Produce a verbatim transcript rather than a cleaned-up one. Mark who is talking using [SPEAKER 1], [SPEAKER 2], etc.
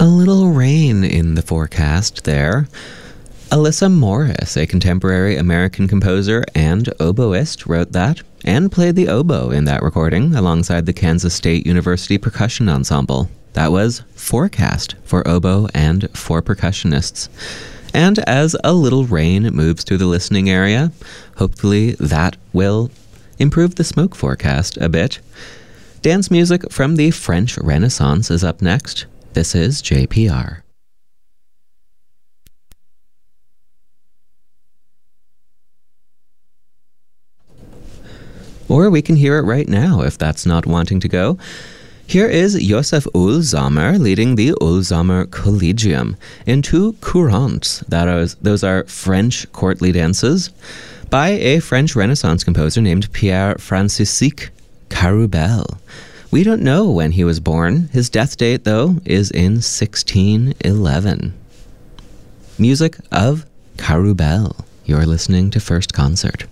[SPEAKER 1] A little rain in the forecast there. Alyssa Morris, a contemporary American composer and oboist, wrote that and played the oboe in that recording alongside the Kansas State University Percussion Ensemble. That was Forecast for oboe and four percussionists. And as a little rain moves through the listening area, hopefully that will improve the smoke forecast a bit. Dance music from the French Renaissance is up next. This is J P R. Or we can hear it right now if that's not wanting to go. Here is Josef Ullsamer leading the Ullsamer Collegium in two courantes. That is, those are French courtly dances by a French Renaissance composer named Pierre Francisque Caroubel. We don't know when he was born. His death date, though, is in sixteen eleven. Music of Caroubel. You're listening to First Concert.